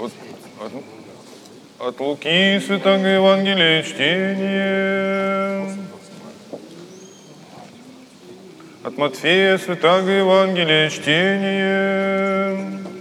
От, от, от Луки Святого Евангелия чтение. От Матфея Святого Евангелия чтение.